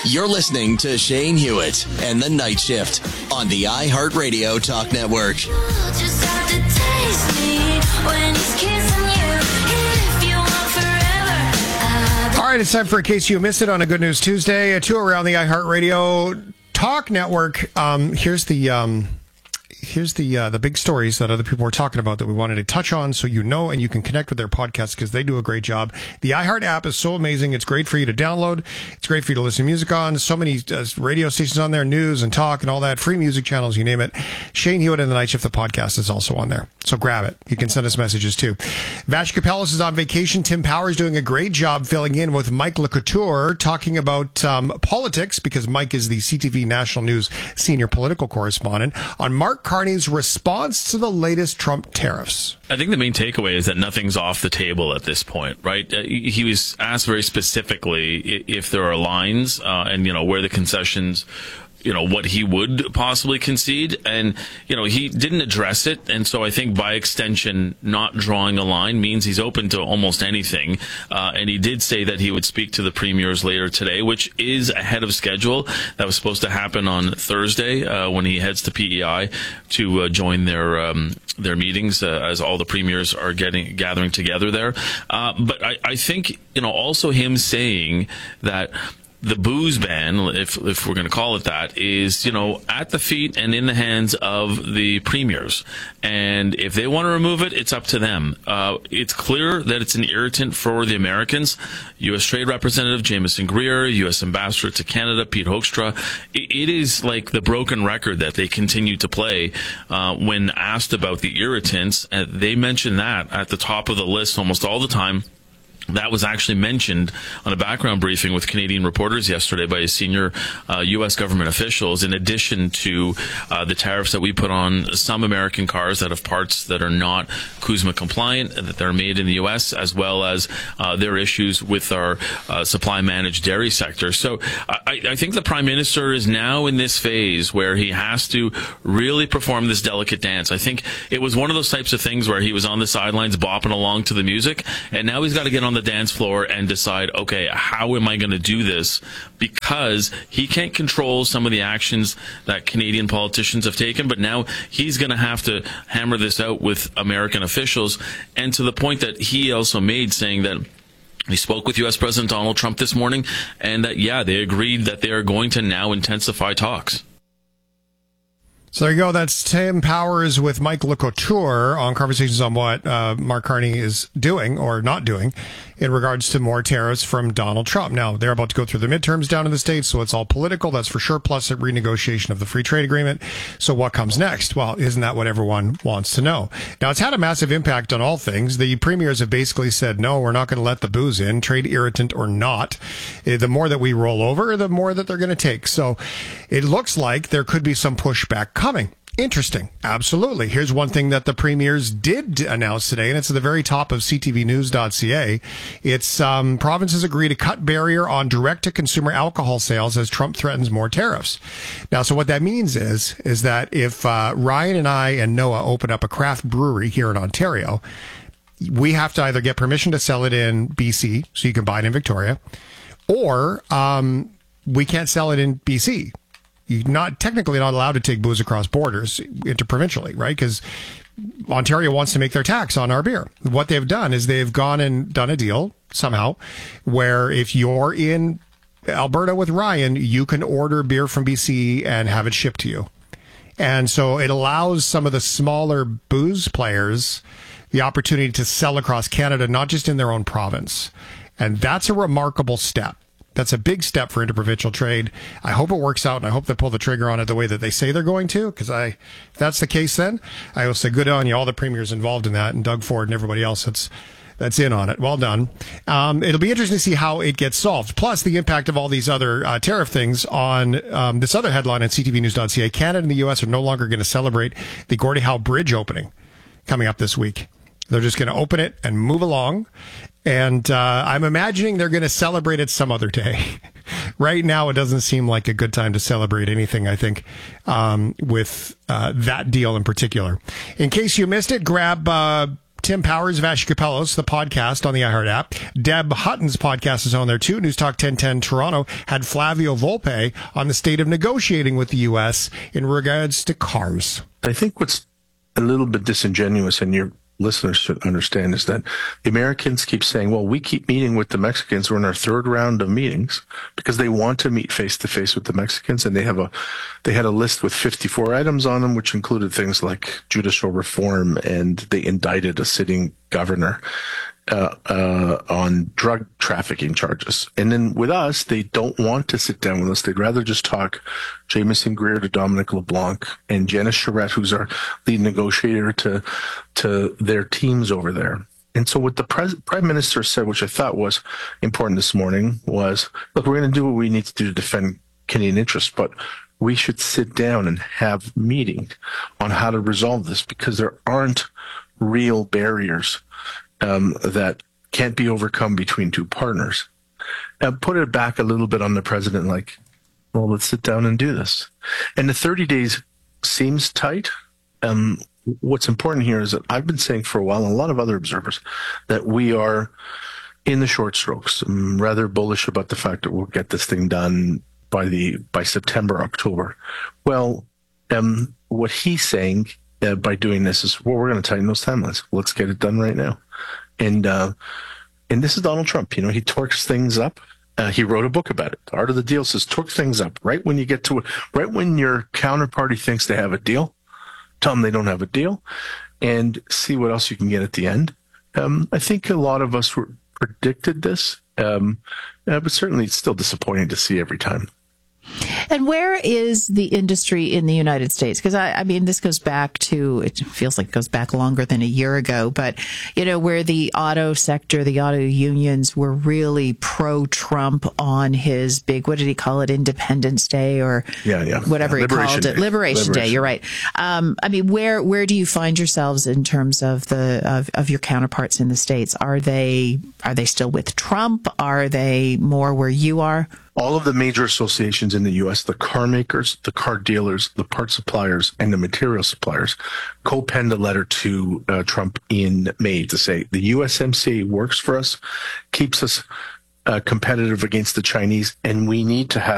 You're listening to Shane Hewitt and the Night Shift on the iHeartRadio Talk Network. Just have to taste me when he's kissing you. If you want forever. All right, it's time for In Case You Missed It on a Good News Tuesday. A tour around the iHeartRadio Talk Network. Here's the big stories that other people were talking about that we wanted to touch on, so you know, and you can connect with their podcasts because they do a great job. The iHeart app is so amazing. It's great for you to download. It's great for you to listen to music on. So many radio stations on there, news and talk and all that, free music channels, you name it. Shane Hewitt and the Night Shift, the podcast, is also on there. So grab it. You can send us messages too. Vash Kapelis is on vacation. Tim Powers doing a great job filling in with Mike LeCouture, talking about politics, because Mike is the CTV National News senior political correspondent, on Mark Carney's response to the latest Trump tariffs. I think the main takeaway is that nothing's off the table at this point, right? He was asked very specifically if there are lines and, where the concessions, what he would possibly concede. And, he didn't address it. And so I think by extension, not drawing a line means he's open to almost anything. And he did say that he would speak to the premiers later today, which is ahead of schedule. That was supposed to happen on Thursday when he heads to PEI to join their meetings as all the premiers are gathering together there. But I think, also him saying that the booze ban, if we're going to call it that, is, at the feet and in the hands of the premiers. And if they want to remove it, it's up to them. It's clear that it's an irritant for the Americans. U.S. Trade Representative Jameson Greer, U.S. Ambassador to Canada Pete Hoekstra. It is like the broken record that they continue to play when asked about the irritants. They mention that at the top of the list almost all the time. That was actually mentioned on a background briefing with Canadian reporters yesterday by senior U.S. government officials, in addition to the tariffs that we put on some American cars that have parts that are not CUSMA compliant, that they're made in the U.S., as well as their issues with our supply managed dairy sector. So I think the Prime Minister is now in this phase where he has to really perform this delicate dance. I think it was one of those types of things where he was on the sidelines bopping along to the music, and now he's got to get on the dance floor and decide, okay, how am I going to do this? Because he can't control some of the actions that Canadian politicians have taken, but now he's going to have to hammer this out with American officials, and to the point that he also made, saying that he spoke with U.S. President Donald Trump this morning, and that, they agreed that they are going to now intensify talks. So there you go. That's Tim Powers with Mike LeCouture on conversations on what Mark Carney is doing or not doing in regards to more tariffs from Donald Trump. Now, they're about to go through the midterms down in the States, so it's all political, that's for sure, plus a renegotiation of the free trade agreement. So what comes next? Well, isn't that what everyone wants to know? Now, it's had a massive impact on all things. The premiers have basically said, no, we're not going to let the booze in, trade irritant or not. The more that we roll over, the more that they're going to take. So it looks like there could be some pushback coming. Interesting. Absolutely. Here's one thing that the premiers did announce today, and it's at the very top of ctvnews.ca. It's provinces agree to cut barrier on direct-to-consumer alcohol sales as Trump threatens more tariffs. Now, so what that means is that if Ryan and I and Noah open up a craft brewery here in Ontario, we have to either get permission to sell it in BC, so you can buy it in Victoria, or we can't sell it in BC. You're technically not allowed to take booze across borders interprovincially, right? Because Ontario wants to make their tax on our beer. What they've done is they've gone and done a deal somehow where if you're in Alberta with Ryan, you can order beer from BC and have it shipped to you. And so it allows some of the smaller booze players the opportunity to sell across Canada, not just in their own province. And that's a remarkable step. That's a big step for interprovincial trade. I hope it works out, and I hope they pull the trigger on it the way that they say they're going to, because if that's the case, then I will say good on you, all the premiers involved in that, and Doug Ford and everybody else that's in on it. Well done. It'll be interesting to see how it gets solved. Plus, the impact of all these other tariff things on this other headline at ctvnews.ca. Canada and the U.S. are no longer going to celebrate the Gordie Howe Bridge opening coming up this week. They're just going to open it and move along. And I'm imagining they're going to celebrate it some other day. Right now, it doesn't seem like a good time to celebrate anything, I think, with that deal in particular. In case you missed it, grab Tim Powers, Vashi Kapelos, the podcast on the iHeart app. Deb Hutton's podcast is on there too. News Talk 1010 Toronto had Flavio Volpe on the state of negotiating with the U.S. in regards to cars. I think what's a little bit disingenuous, and your listeners should understand, is that the Americans keep saying, well, we keep meeting with the Mexicans. We're in our third round of meetings because they want to meet face to face with the Mexicans. And they had a list with 54 items on them, which included things like judicial reform, and they indicted a sitting governor on drug trafficking charges. And then with us, they don't want to sit down with us. They'd rather just talk Jameson Greer to Dominic LeBlanc and Janice Charette, who's our lead negotiator, to their teams over there. And so what the Prime Minister said, which I thought was important this morning, was, look, we're going to do what we need to do to defend Canadian interests, but we should sit down and have meetings on how to resolve this, because there aren't real barriers that can't be overcome between two partners. And put it back a little bit on the president, like, well, let's sit down and do this. And the 30 days seems tight. What's important here is that I've been saying for a while, and a lot of other observers, that we are in the short strokes. I'm rather bullish about the fact that we'll get this thing done by September, October. Well, what he's saying by doing this is, well, we're going to tighten those timelines. Let's get it done right now. And this is Donald Trump. You know, he torques things up. He wrote a book about it. The Art of the Deal says torque things up right when you get to it, right when your counterparty thinks they have a deal. Tell them they don't have a deal, and see what else you can get at the end. I think a lot of us predicted this, but certainly it's still disappointing to see every time. And where is the industry in the United States? Because I mean, this goes back to, it feels like it goes back longer than a year ago, but, you know, where the auto sector, the auto unions were really pro-Trump on his big, what did he call it? Independence Day or whatever he called it. Liberation Day. You're right. I mean, where do you find yourselves in terms of of your counterparts in the States? Are they still with Trump? Are they more where you are? All of the major associations in the U.S., the car makers, the car dealers, the part suppliers, and the material suppliers, co-penned a letter to Trump in May to say the USMCA works for us, keeps us competitive against the Chinese, and we need to have